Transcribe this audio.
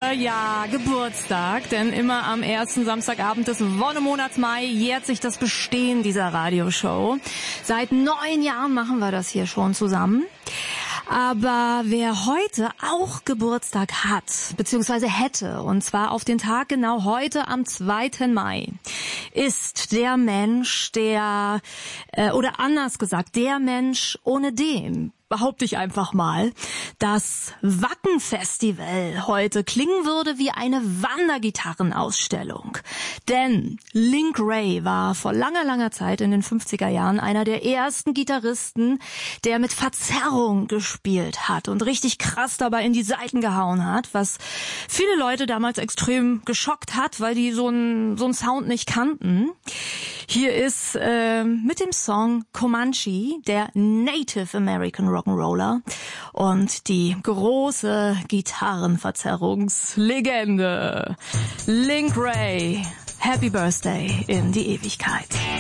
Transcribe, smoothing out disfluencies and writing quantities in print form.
Ja, Geburtstag, denn immer am ersten Samstagabend des Wonnemonats Mai jährt sich das Bestehen dieser Radioshow. Seit 9 Jahren machen wir das hier schon zusammen. Aber wer heute auch Geburtstag hat, beziehungsweise hätte, und zwar auf den Tag genau heute am 2. Mai, ist der Mensch, oder anders gesagt, der Mensch, ohne dem, behaupte ich einfach mal, das Wacken-Festival heute klingen würde wie eine Wandergitarrenausstellung. Denn Link Wray war vor langer, langer Zeit in den 50er Jahren einer der ersten Gitarristen, der mit Verzerrung gespielt hat und richtig krass dabei in die Saiten gehauen hat, was viele Leute damals extrem geschockt hat, weil die so einen Sound nicht kannten. Hier ist mit dem Song Comanche der Native American Rock'n'Roller und die große Gitarrenverzerrungslegende Link Wray. Happy Birthday in die Ewigkeit.